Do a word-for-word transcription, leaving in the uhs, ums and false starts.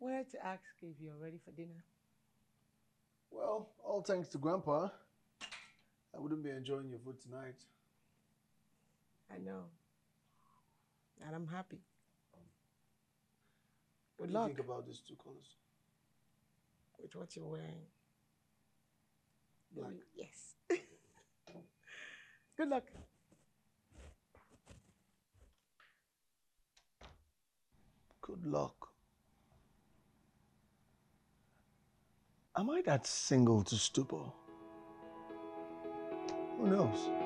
Wanted to ask if you're ready for dinner. Well, all thanks to Grandpa. I wouldn't be enjoying your food tonight. I know. And I'm happy. What Good do you luck think about these two colors? with what you're wearing. Black. Yes. Good luck. Good luck. Am I that single to stupor? Who knows?